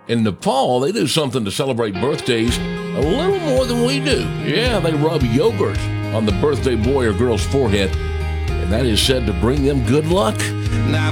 In Nepal, they do something to celebrate birthdays a little more than we do. Yeah, they rub yogurt on the birthday boy or girl's forehead, and that is said to bring them good luck. Now